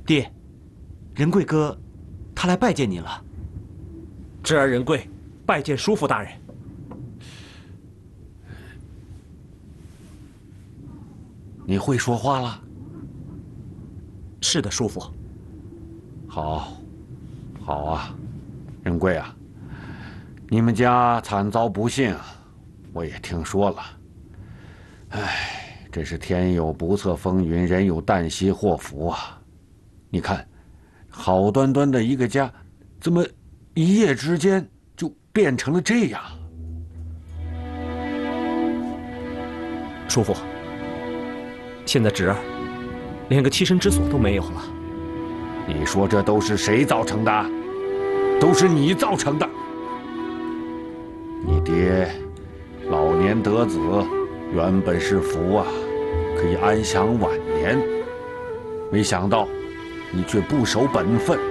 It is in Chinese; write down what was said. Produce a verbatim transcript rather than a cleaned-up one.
爹，仁贵哥，他来拜见你了。 侄儿仁贵，拜见叔父大人。 你会说话了？ 是的，叔父。 好，好啊，仁贵啊，你们家惨遭不幸，我也听说了。唉，真是天有不测风云，人有旦夕祸福啊！你看，好端端的一个家，怎么一夜之间就变成了这样？ 叔父，现在侄儿连个栖身之所都没有了。 你说这都是谁造成的？都是你造成的。你爹老年得子，原本是福啊，可以安享晚年。没想到你却不守本分，